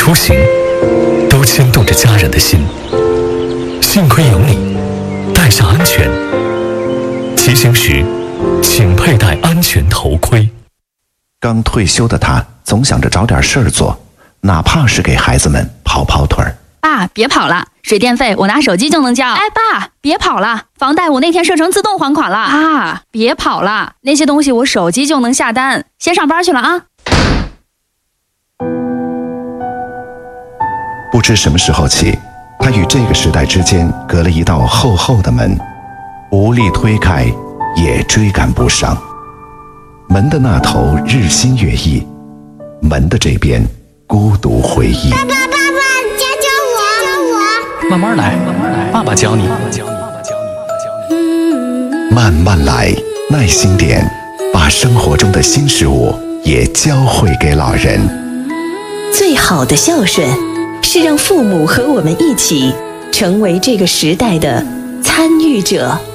出行，都牵动着家人的心。幸亏有你，带上安全。骑行时，请佩戴安全头盔。 刚退休的他总想着找点事儿做，哪怕是给孩子们跑跑腿儿。 爸，别跑了，水电费我拿手机就能交。哎，爸，别跑了，房贷我那天设成自动还款了。啊，别跑了，那些东西我手机就能下单。先上班去了啊。 不知什么时候起，他与这个时代之间隔了一道厚厚的门，无力推开，也追赶不上。门的那头日新月异，门的这边孤独回忆。 爸爸，教我。 慢慢来，爸爸教你。 慢慢来，耐心点，把生活中的新事物也教会给老人。 最好的孝顺，是让父母和我们一起成为这个时代的参与者。